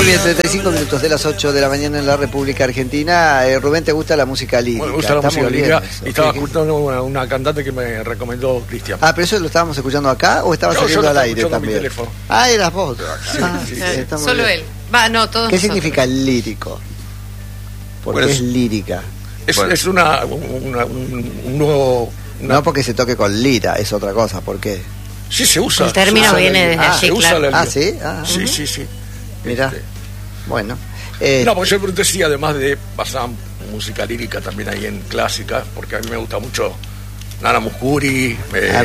Muy bien, 35 minutos de las 8 de la mañana en la República Argentina. Rubén, ¿te gusta la música lírica? Me gusta la música lírica. Y estaba escuchando una cantante que me recomendó Cristian. Ah, ¿pero eso lo estábamos escuchando acá o estaba saliendo al aire también? Mi teléfono. Ah, eras vos. Solo él. Va, no, todos ¿Qué nosotros. significa lírico? Porque es lírica. Es un nuevo... No porque se toque con lira, es otra cosa. ¿Por qué? Sí, se usa. El término viene desde allí, claro. ¿sí? Sí. Mirá. Bueno. No, porque yo decía, además de pasar música lírica también ahí en clásica, porque a mí me gusta mucho Nana Mouskouri,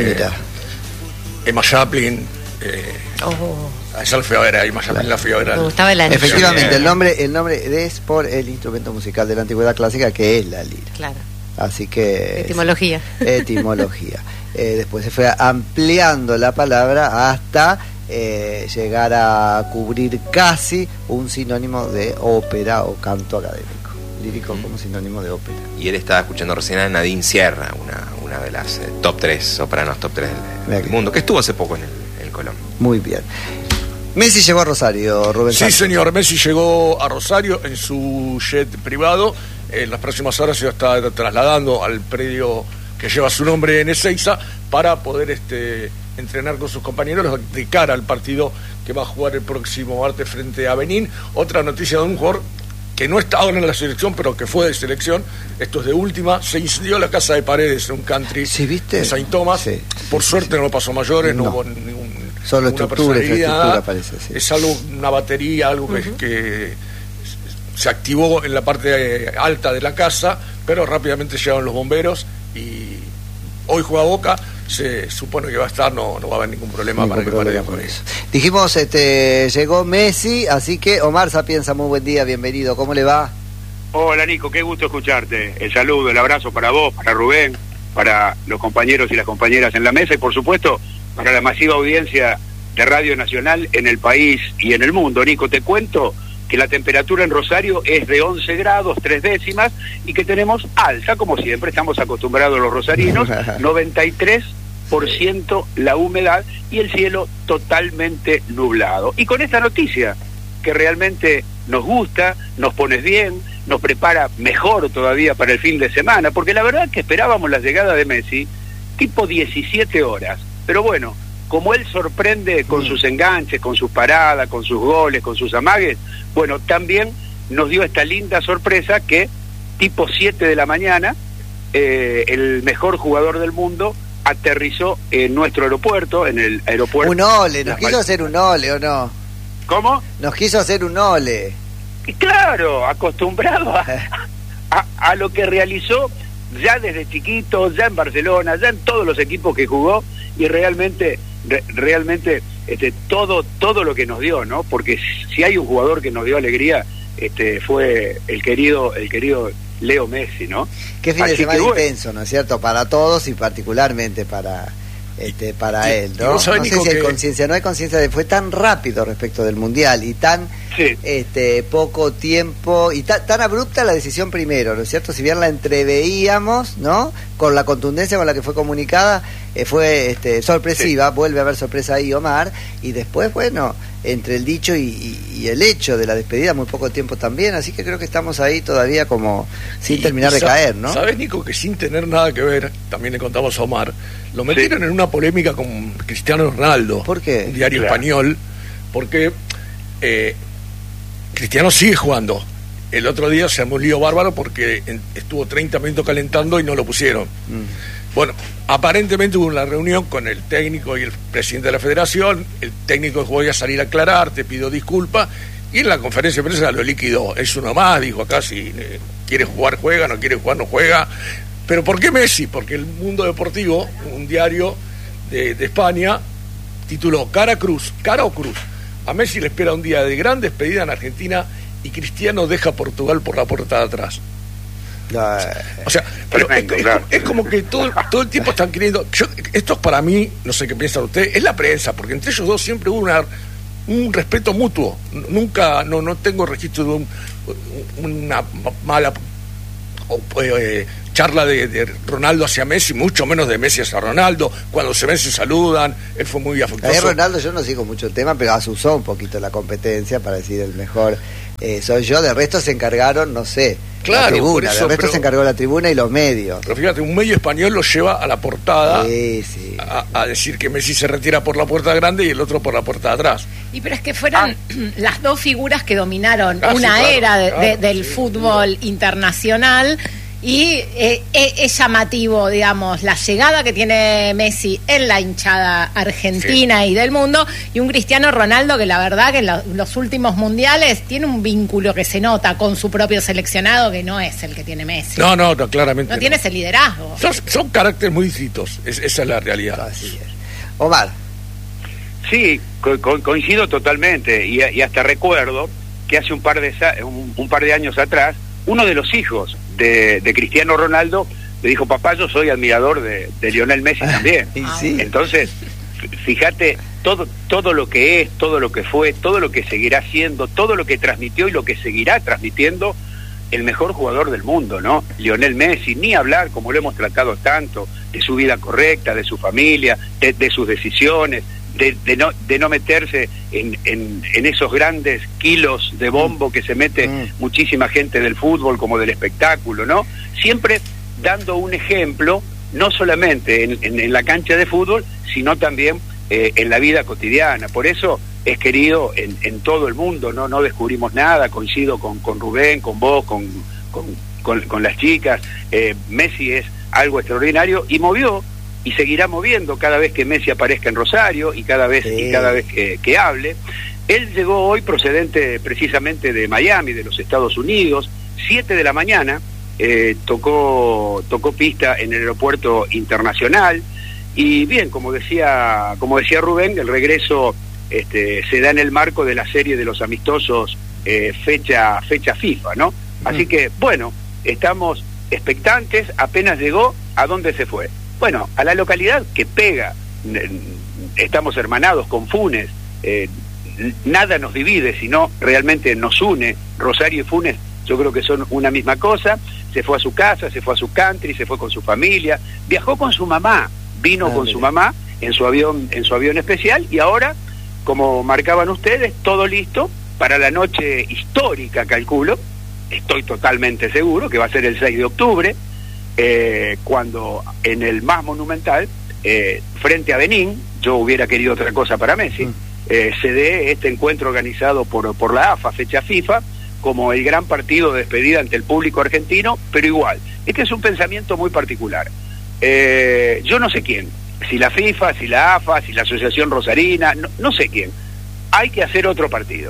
Emma Chaplin. Esa la fui a ver, Emma Chaplin la fui a ver. Me gustaba el anillo. Efectivamente, el nombre es por el instrumento musical de la antigüedad clásica, que es la lira. Claro. Así que... Etimología. Después se fue ampliando la palabra hasta llegar a cubrir casi un sinónimo de ópera o canto académico. Lírico como sinónimo de ópera. Y él estaba escuchando recién a Nadine Sierra, una de las top 3 sopranos top 3 del mundo, que estuvo hace poco en el Colón. Muy bien. Messi llegó a Rosario, Rubén. Sí, señor, Messi llegó a Rosario en su jet privado. En las próximas horas se va a estar trasladando al predio que lleva su nombre en Ezeiza para poder entrenar con sus compañeros de cara al partido que va a jugar el próximo martes frente a Benín. Otra noticia de un jugador que no está ahora en la selección, pero que fue de selección. Esto es de última. Se incendió la casa de Paredes en un country de Saint Thomas. Sí. Por suerte no pasó mayores, no hubo solo estructura parece. Sí. Es algo, una batería, algo que se activó en la parte alta de la casa, pero rápidamente llegaron los bomberos y hoy juega Boca. Se supone que va a estar, no va a haber ningún problema para que pare con eso. Dijimos, llegó Messi, así que Omar Sapienza, muy buen día, bienvenido, ¿cómo le va? Hola Nico, qué gusto escucharte. El saludo, el abrazo para vos, para Rubén, para los compañeros y las compañeras en la mesa y por supuesto para la masiva audiencia de Radio Nacional en el país y en el mundo. Nico, te cuento que la temperatura en Rosario es de 11 grados 3 décimas y que tenemos alza, como siempre, estamos acostumbrados los rosarinos, 93% la humedad y el cielo totalmente nublado. Y con esta noticia, que realmente nos gusta, nos pones bien, nos prepara mejor todavía para el fin de semana, porque la verdad que esperábamos la llegada de Messi tipo 17 horas, pero bueno, como él sorprende con sus enganches, con sus paradas, con sus goles, con sus amagues, bueno, también nos dio esta linda sorpresa que tipo 7 de la mañana, el mejor jugador del mundo aterrizó en nuestro aeropuerto, en el aeropuerto... Un ole, nos quiso hacer un ole, ¿o no? ¿Cómo? Nos quiso hacer un ole. Y claro, acostumbrado a lo que realizó ya desde chiquito, ya en Barcelona, ya en todos los equipos que jugó, y realmente todo lo que nos dio, ¿no? Porque si hay un jugador que nos dio alegría, fue el querido Leo Messi, ¿no? Qué fin de semana intenso, ¿no es cierto? Para todos y particularmente para él, ¿no? No sé si hay conciencia, no hay conciencia de fue tan rápido respecto del Mundial y tan poco tiempo y tan abrupta la decisión primero, ¿no es cierto? Si bien la entreveíamos, ¿no? Con la contundencia con la que fue comunicada, fue sorpresiva, vuelve a haber sorpresa ahí, Omar, y después, bueno, entre el dicho y el hecho de la despedida, muy poco tiempo también, así que creo que estamos ahí todavía como sin terminar de caer, ¿no? ¿Sabes, Nico, que sin tener nada que ver, también le contamos a Omar, lo metieron en una polémica con Cristiano Ronaldo? ¿Por qué? Un diario español, porque Cristiano sigue jugando. El otro día se armó un lío bárbaro porque estuvo 30 minutos calentando y no lo pusieron. Bueno, aparentemente hubo una reunión con el técnico y el presidente de la federación. El técnico voy a salir a aclarar, te pido disculpas. Y en la conferencia de prensa lo liquidó. Es uno más, dijo acá, si quiere jugar, juega, no quiere jugar, no juega. ¿Pero por qué Messi? Porque el Mundo Deportivo, un diario de España, tituló Cara o Cruz. A Messi le espera un día de gran despedida en Argentina y Cristiano deja Portugal por la puerta de atrás. O sea, pero es como que todo el tiempo están queriendo... esto es para mí, no sé qué piensan ustedes, es la prensa, porque entre ellos dos siempre hubo un respeto mutuo. Nunca, no tengo registro de una mala charla de Ronaldo hacia Messi, mucho menos de Messi hacia Ronaldo. Cuando se ven se saludan, él fue muy afectuoso. Ronaldo, yo no sigo mucho el tema, pero asusó un poquito la competencia para decir el mejor soy yo. De resto se encargaron, no sé, la tribuna, de resto se encargó la tribuna y los medios. Pero fíjate, un medio español lo lleva a la portada a decir que Messi se retira por la puerta grande y el otro por la puerta de atrás. Y pero es que fueron las dos figuras que dominaron una era del fútbol internacional. Y es llamativo, digamos, la llegada que tiene Messi en la hinchada argentina y del mundo, y un Cristiano Ronaldo que la verdad que en los últimos mundiales tiene un vínculo que se nota con su propio seleccionado que no es el que tiene Messi. No, claramente no tiene ese liderazgo. Son caracteres muy distintos, esa es la realidad. Así es. Omar. Sí, coincido totalmente, y hasta recuerdo que hace un par de años atrás, uno de los hijos de Cristiano Ronaldo le dijo: papá, yo soy admirador de Lionel Messi también. Sí. Entonces, fíjate todo lo que es, todo lo que fue, todo lo que seguirá siendo, todo lo que transmitió y lo que seguirá transmitiendo el mejor jugador del mundo, ¿no? Lionel Messi, ni hablar, como lo hemos tratado tanto, de su vida correcta, de su familia, de sus decisiones, de no meterse en esos grandes kilos de bombo que se mete muchísima gente del fútbol como del espectáculo, ¿no? Siempre dando un ejemplo, no solamente en la cancha de fútbol, sino también en la vida cotidiana. Por eso es querido en todo el mundo, no descubrimos nada. Coincido con Rubén, con vos, con las chicas. Messi es algo extraordinario y movió y seguirá moviendo cada vez que Messi aparezca en Rosario y cada vez que hable. Él llegó hoy procedente precisamente de Miami, de los Estados Unidos, 7 de la mañana, tocó pista en el aeropuerto internacional. Y bien, como decía Rubén, el regreso se da en el marco de la serie de los amistosos fecha FIFA, ¿no? Así que, bueno, estamos expectantes. Apenas llegó, ¿a dónde se fue? Bueno, a la localidad que pega. Estamos hermanados con Funes, nada nos divide, sino realmente nos une. Rosario y Funes yo creo que son una misma cosa. Se fue a su casa, se fue a su country, se fue con su familia, viajó con su mamá, vino con su mamá en su avión especial, y ahora, como marcaban ustedes, todo listo para la noche histórica, calculo, estoy totalmente seguro que va a ser el 6 de octubre, cuando en el más monumental, frente a Benín, yo hubiera querido otra cosa para Messi, se dé este encuentro organizado por la AFA, fecha FIFA, como el gran partido de despedida ante el público argentino, pero igual, este es un pensamiento muy particular. Yo no sé quién, si la FIFA, si la AFA, si la Asociación Rosarina, no sé quién. Hay que hacer otro partido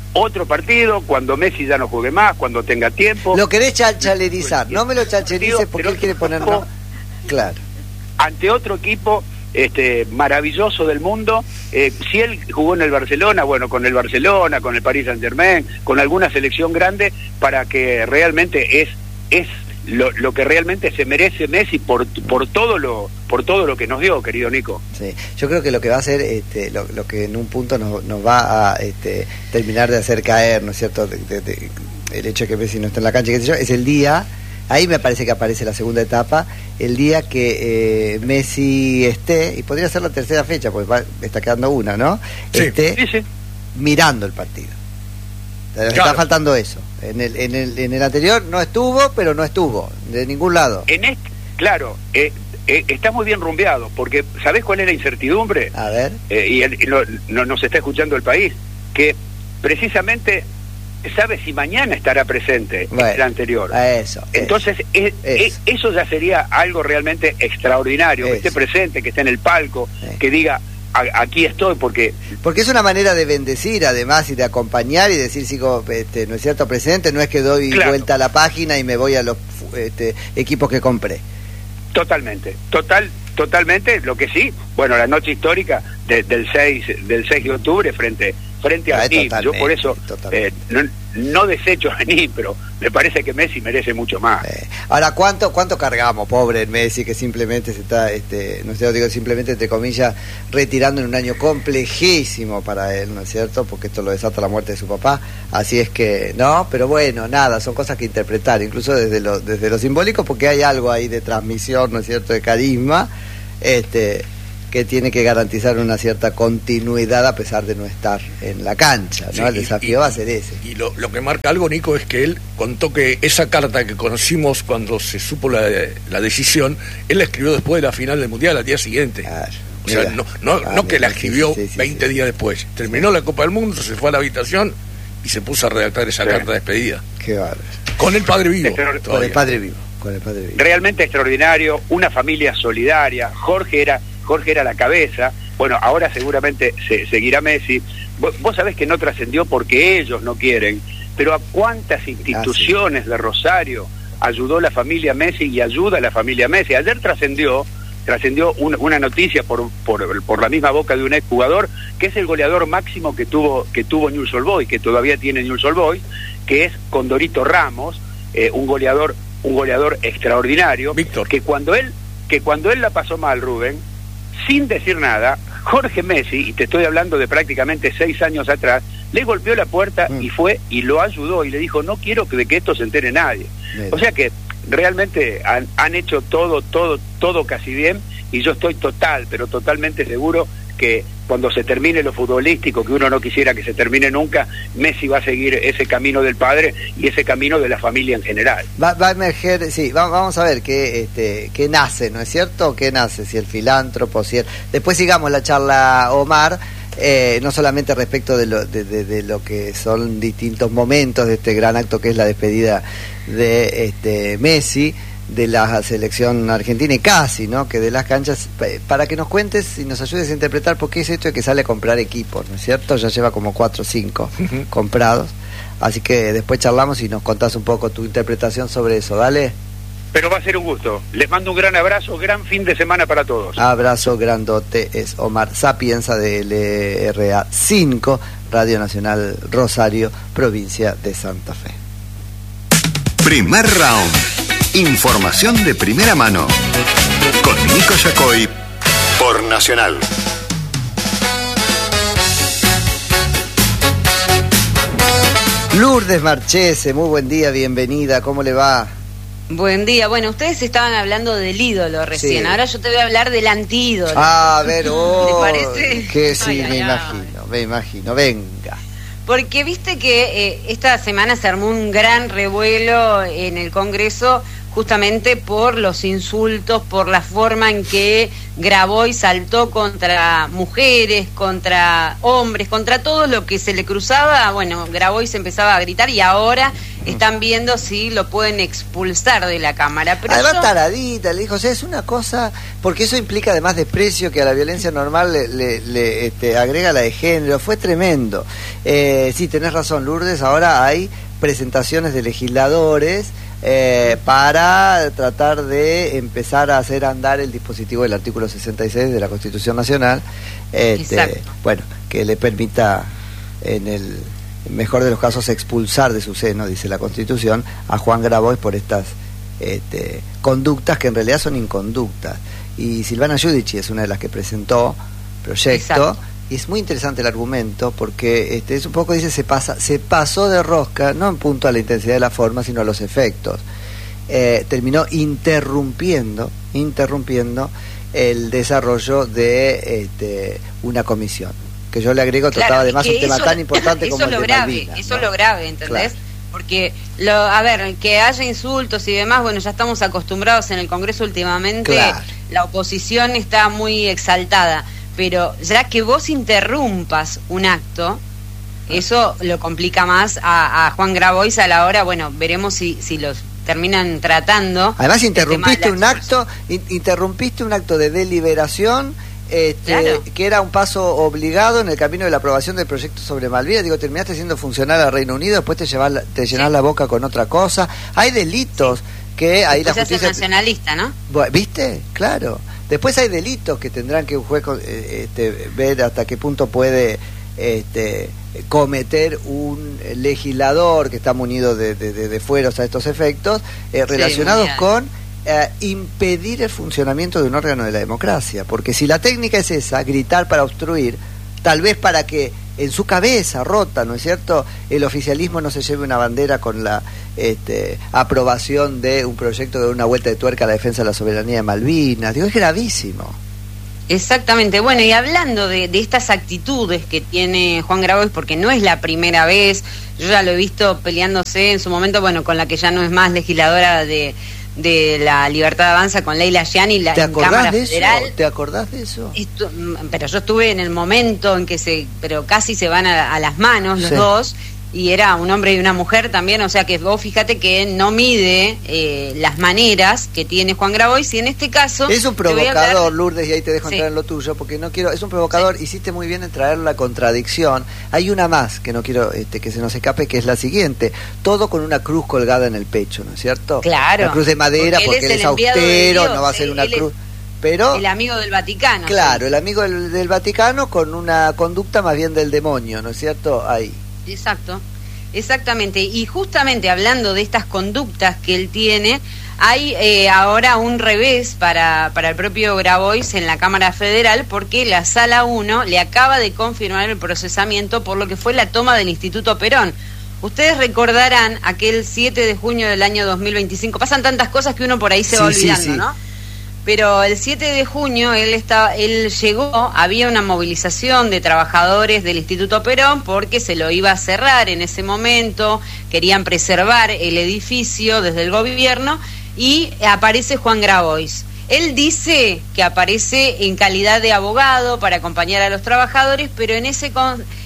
cuando Messi ya no juegue más, cuando tenga tiempo. Lo querés chalchalerizar, no me lo chalcherices porque él quiere ponerlo claro. Ante otro equipo maravilloso del mundo. Si él jugó en el Barcelona, bueno, con el Barcelona, con el Paris Saint-Germain, con alguna selección grande, para que realmente es lo que realmente se merece Messi por todo lo que nos dio, querido Nico. Sí, yo creo que lo que va a hacer, lo que en un punto nos va a terminar de hacer caer, ¿no es cierto?, el hecho de que Messi no está en la cancha, qué sé yo, es el día. Ahí me parece que aparece la segunda etapa, el día que Messi esté, y podría ser la tercera fecha, porque está quedando una, ¿no? Sí. Mirando el partido. Está faltando eso. En el anterior no estuvo, pero no estuvo, de ningún lado. Claro, está muy bien rumbeado, porque ¿sabés cuál es la incertidumbre? A ver. Nos está escuchando el país, que precisamente sabe si mañana estará presente en el anterior. Entonces, eso ya sería algo realmente extraordinario, que esté presente, que esté en el palco, que diga, aquí estoy, porque es una manera de bendecir, además, y de acompañar y decir, sigo, no es cierto, presente, no es que doy vuelta a la página y me voy a los equipos que compré. Totalmente, lo que sí, bueno, la noche histórica del 6 de octubre frente frente a NIM. Yo por eso no desecho a NIM, pero me parece que Messi merece mucho más. Ahora, ¿cuánto cargamos, pobre Messi, que simplemente se está, no sé, digo simplemente entre comillas, retirando en un año complejísimo para él, ¿no es cierto? Porque esto lo desata la muerte de su papá. Así es que, no, pero bueno, nada, son cosas que interpretar, incluso desde lo simbólico, porque hay algo ahí de transmisión, ¿no es cierto?, de carisma, que tiene que garantizar una cierta continuidad a pesar de no estar en la cancha, ¿no? Sí, el desafío va a ser ese. Y lo que marca algo, Nico, es que él contó que esa carta que conocimos cuando se supo la decisión, él la escribió después de la final del Mundial, al día siguiente. Claro. O sea, no que la escribió 20 días después. Terminó la Copa del Mundo, se fue a la habitación y se puso a redactar esa carta de despedida. Qué bárbaro. Con el padre vivo. Con el padre vivo. Realmente extraordinario, una familia solidaria. Jorge era la cabeza. Bueno, ahora seguramente seguirá Messi. Vos sabés que no trascendió porque ellos no quieren, pero a cuántas instituciones de Rosario ayudó la familia Messi y ayuda a la familia Messi. Ayer trascendió una noticia por la misma boca de un exjugador, que es el goleador máximo que tuvo Newell's Old Boys, que todavía tiene Newell's Old Boys, que es Condorito Ramos, un goleador extraordinario. Víctor. que cuando él la pasó mal, Rubén, sin decir nada, Jorge Messi, y te estoy hablando de prácticamente 6 años atrás, le golpeó la puerta y fue y lo ayudó y le dijo, no quiero de que esto se entere nadie. O sea que realmente han hecho todo casi bien, y yo estoy totalmente seguro que cuando se termine lo futbolístico, que uno no quisiera que se termine nunca, Messi va a seguir ese camino del padre y ese camino de la familia en general. Va a emerger, sí, vamos a ver qué nace, ¿no es cierto? ¿Qué nace? Si el filántropo, si el... Después sigamos la charla, Omar, no solamente respecto de lo que son distintos momentos de este gran acto que es la despedida de Messi, de la selección argentina y casi, ¿no?, que de las canchas, para que nos cuentes y nos ayudes a interpretar por qué es esto de que sale a comprar equipos, ¿no es cierto? Ya lleva como 4 o 5 comprados, así que después charlamos y nos contás un poco tu interpretación sobre eso, ¿dale? Pero va a ser un gusto. Les mando un gran abrazo, gran fin de semana para todos. Abrazo grandote. Es Omar Sapienza de LRA 5, Radio Nacional Rosario, provincia de Santa Fe. Primer round. Información de primera mano. Con Nico Yacoy por Nacional. Lourdes Marchese, muy buen día, bienvenida, ¿cómo le va? Buen día. Bueno, ustedes estaban hablando del ídolo recién, sí. Ahora yo te voy a hablar del antídolo. A ver, ¿te parece? Que sí, me imagino, venga. Porque viste que esta semana se armó un gran revuelo en el Congreso justamente por los insultos, por la forma en que Grabois saltó contra mujeres, contra hombres, contra todo lo que se le cruzaba. Bueno, Grabois empezaba a gritar y ahora están viendo si lo pueden expulsar de la Cámara. Pero además taradita, le dijo, o sea, es una cosa, porque eso implica además desprecio que a la violencia normal le agrega la de género. Fue tremendo. Sí, tenés razón, Lourdes, ahora hay presentaciones de legisladores para tratar de empezar a hacer andar el dispositivo del artículo 66 de la Constitución Nacional, bueno, que le permita en el mejor de los casos expulsar de su seno, dice la Constitución, a Juan Grabois por estas conductas que en realidad son inconductas. Y Silvana Giudici es una de las que presentó proyecto. Exacto. Y es muy interesante el argumento porque es un poco, dice, se pasó de rosca, no en punto a la intensidad de la forma, sino a los efectos. Terminó interrumpiendo el desarrollo de una comisión. Que yo le agrego, trataba además un tema tan importante como el de Malvinas. Eso es lo grave, ¿entendés? Claro. Porque, a ver, que haya insultos y demás, bueno, ya estamos acostumbrados en el Congreso últimamente, claro. La oposición está muy exaltada. Pero ya que vos interrumpas un acto, eso lo complica más a Juan Grabois a la hora, bueno, veremos si los terminan tratando. Además interrumpiste un acto de deliberación, claro. Que era un paso obligado en el camino de la aprobación del proyecto sobre Malvinas. Digo, terminaste siendo funcional al Reino Unido, después te llenás la boca con otra cosa. Hay delitos que ahí la justicia... nacionalista, ¿no? ¿Viste? Claro. Después hay delitos que tendrán que un juez ver hasta qué punto puede cometer un legislador que está munido de fueros a estos efectos, relacionados con impedir el funcionamiento de un órgano de la democracia. Porque si la técnica es esa, gritar para obstruir, tal vez para que en su cabeza rota, ¿no es cierto?, el oficialismo no se lleve una bandera con la aprobación de un proyecto que da una vuelta de tuerca a la defensa de la soberanía de Malvinas. Digo, es gravísimo. Exactamente. Bueno, y hablando de estas actitudes que tiene Juan Grabois, porque no es la primera vez, yo ya lo he visto peleándose en su momento, bueno, con la que ya no es más legisladora de la Libertad Avanza, con Leila Gianni, ¿Te acordás de Federal. Eso? ¿Te acordás de eso? Pero yo estuve en el momento en que pero casi se van a las manos los dos, y era un hombre y una mujer también, o sea que vos fíjate que no mide las maneras que tiene Juan Grabois, y en este caso... Es un provocador, Lourdes, y ahí te dejo entrar en lo tuyo, porque no quiero... Es un provocador, hiciste muy bien en traer la contradicción. Hay una más que no quiero que se nos escape, que es la siguiente. Todo con una cruz colgada en el pecho, ¿no es cierto? Claro. La cruz de madera, porque él es austero, no va a ser una cruz... Pero, el amigo del Vaticano. Claro, el amigo del Vaticano con una conducta más bien del demonio, ¿no es cierto? Ahí. Exacto, exactamente. Y justamente hablando de estas conductas que él tiene, hay ahora un revés para el propio Grabois en la Cámara Federal, porque la Sala 1 le acaba de confirmar el procesamiento por lo que fue la toma del Instituto Perón. Ustedes recordarán aquel 7 de junio del año 2025. Pasan tantas cosas que uno por ahí se va olvidando, ¿no? Pero el 7 de junio él llegó, había una movilización de trabajadores del Instituto Perón porque se lo iba a cerrar en ese momento, querían preservar el edificio desde el gobierno, y aparece Juan Grabois. Él dice que aparece en calidad de abogado para acompañar a los trabajadores, pero en ese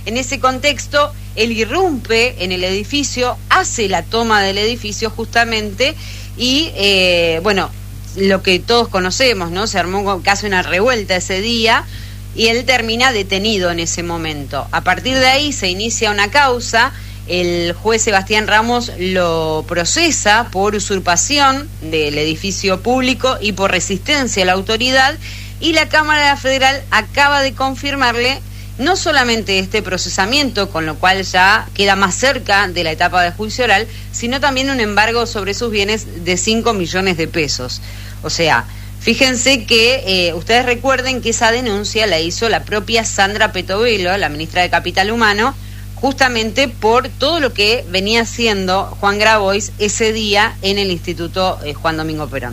contexto él irrumpe en el edificio, hace la toma del edificio justamente, y bueno, lo que todos conocemos, ¿no? Se armó casi una revuelta ese día, y él termina detenido en ese momento. A partir de ahí se inicia una causa, el juez Sebastián Ramos lo procesa por usurpación del edificio público y por resistencia a la autoridad, y la Cámara Federal acaba de confirmarle no solamente este procesamiento, con lo cual ya queda más cerca de la etapa de juicio oral, sino también un embargo sobre sus bienes de 5 millones de pesos. O sea, fíjense que ustedes recuerden que esa denuncia la hizo la propia Sandra Petovelo, la ministra de Capital Humano, justamente por todo lo que venía haciendo Juan Grabois ese día en el Instituto Juan Domingo Perón.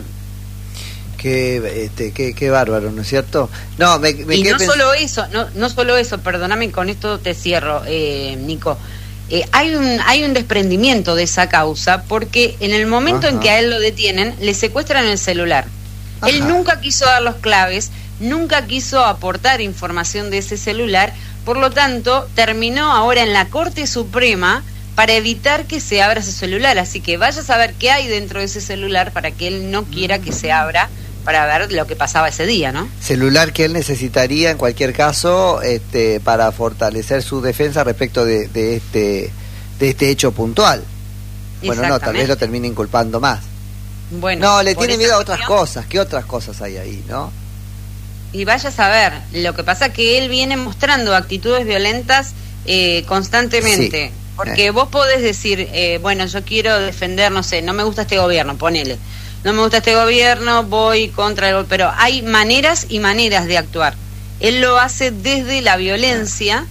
Qué bárbaro, ¿no es cierto? No, y no solo eso, no solo eso, perdóname, con esto te cierro, Nico. Hay un desprendimiento de esa causa, porque en el momento en que a él lo detienen, le secuestran el celular. Ajá. Él nunca quiso dar los claves, nunca quiso aportar información de ese celular, por lo tanto, terminó ahora en la Corte Suprema para evitar que se abra ese celular. Así que vaya a saber qué hay dentro de ese celular para que él no quiera que se abra, para ver lo que pasaba ese día, ¿no? Celular que él necesitaría en cualquier caso para fortalecer su defensa respecto de este hecho puntual. Bueno, no, tal vez lo termine inculpando más. Bueno, no, le tiene miedo a otras cosas. ¿Qué otras cosas hay ahí, no? Y vaya a saber, lo que pasa es que él viene mostrando actitudes violentas constantemente. Sí. Porque vos podés decir, bueno, yo quiero defender, no sé, no me gusta este gobierno, ponele. No me gusta este gobierno, voy contra el... Pero hay maneras y maneras de actuar. Él lo hace desde la violencia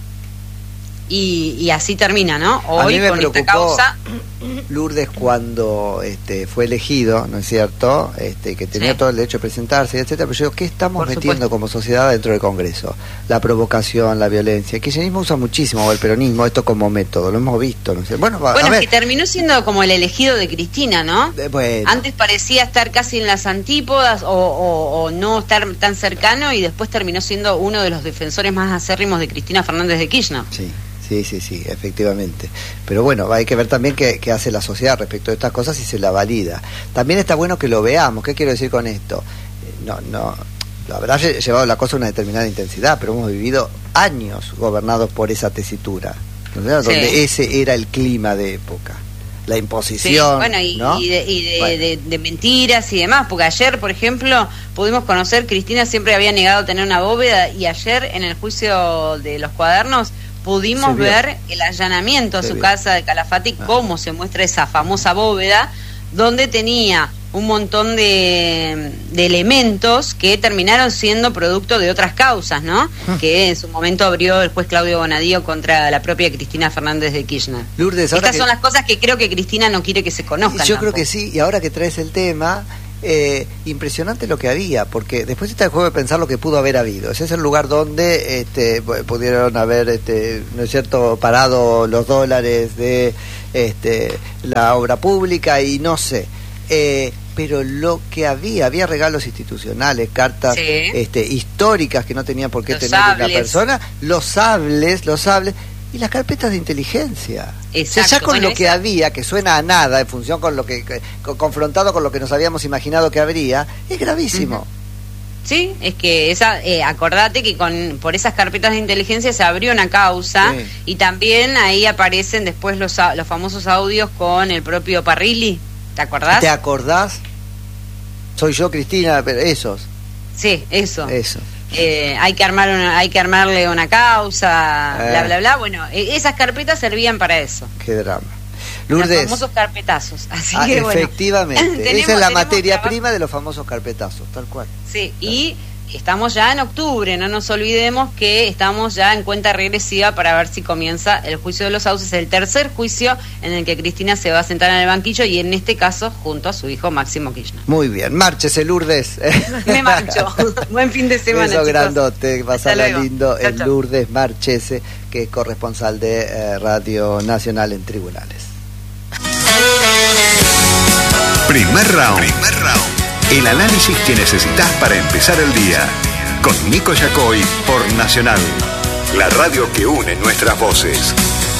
y así termina, ¿no? Hoy con esta causa... Lourdes, cuando fue elegido, ¿no es cierto?, que tenía todo el derecho de presentarse, etcétera, pero yo digo, ¿qué estamos metiendo como sociedad dentro del Congreso? La provocación, la violencia. El kirchnerismo usa muchísimo, o el peronismo, esto como método, lo hemos visto, no sé. Bueno, es que terminó siendo como el elegido de Cristina, ¿no? Bueno. Antes parecía estar casi en las antípodas o no estar tan cercano, y después terminó siendo uno de los defensores más acérrimos de Cristina Fernández de Kirchner. Sí. Sí, efectivamente. Pero bueno, hay que ver también qué hace la sociedad respecto de estas cosas y se la valida. También está bueno que lo veamos. ¿Qué quiero decir con esto? No, lo habrá llevado la cosa a una determinada intensidad, pero hemos vivido años gobernados por esa tesitura, ¿no? Sí. Donde ese era el clima de época. La imposición. Sí, bueno, ¿no? de mentiras y demás, porque ayer, por ejemplo, pudimos conocer, Cristina siempre había negado tener una bóveda, y ayer en el juicio de los cuadernos pudimos ver el allanamiento a su casa de Calafate, cómo se muestra esa famosa bóveda, donde tenía un montón de elementos que terminaron siendo producto de otras causas, ¿no? Que en su momento abrió el juez Claudio Bonadío contra la propia Cristina Fernández de Kirchner. Lourdes, estas son las cosas que creo que Cristina no quiere que se conozcan. Yo creo que sí, y ahora que traes el tema, impresionante lo que había, porque después está el juego de pensar lo que pudo haber habido. Ese es el lugar donde pudieron haber, ¿no es cierto?, parado los dólares de la obra pública y no sé. Pero lo que había regalos institucionales, cartas históricas que no tenían por qué los tener sables. una persona, los sables y las carpetas de inteligencia. Exacto. O sea, ya con lo que había, que suena a nada en función con lo que confrontado con lo que nos habíamos imaginado que habría, es gravísimo. Sí, es que acordate que por esas carpetas de inteligencia se abrió una causa, y también ahí aparecen después los famosos audios con el propio Parrilli. ¿Te acordás? ¿Te acordás? Soy yo, Cristina, pero esos. Sí, eso. Hay que armarle una causa, bla, bla, bla. Bueno, esas carpetas servían para eso. Qué drama. Lourdes. Los famosos carpetazos. Así que, efectivamente. Esa es la materia prima de los famosos carpetazos, tal cual. Sí, y estamos ya en octubre, no nos olvidemos que estamos ya en cuenta regresiva para ver si comienza el juicio de los sauces, el tercer juicio en el que Cristina se va a sentar en el banquillo, y en este caso junto a su hijo Máximo Kirchner. Muy bien, márchese, Lourdes. Me marcho. Buen fin de semana, beso chicos. Grandote, pasala lindo. Chau, el chau. Lourdes Marchese, que es corresponsal de Radio Nacional en Tribunales. Primer round. El análisis que necesitas para empezar el día. Con Nico Yacoy por Nacional. La radio que une nuestras voces.